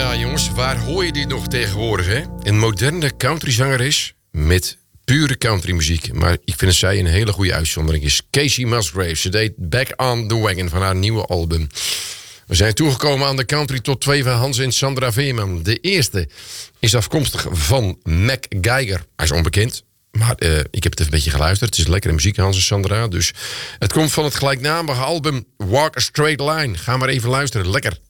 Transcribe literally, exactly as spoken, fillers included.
Ja, jongens, waar hoor je dit nog tegenwoordig, hè? Een moderne countryzangeres met pure countrymuziek. Maar ik vind dat zij een hele goede uitzondering is. Kacey Musgrave. Ze deed Back on the Wagon van haar nieuwe album. We zijn toegekomen aan de country top twee van Hans en Sandra Veerman. De eerste is afkomstig van Mac Geiger. Hij is onbekend, maar uh, ik heb het even een beetje geluisterd. Het is lekkere muziek, Hans en Sandra. Dus het komt van het gelijknamige album Walk a Straight Line. Ga maar even luisteren, lekker.